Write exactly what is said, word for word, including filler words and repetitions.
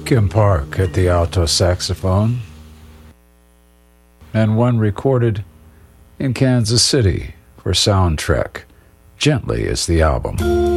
Kim Park at the alto saxophone, and one recorded in Kansas City for Soundtrek. Gently is the album.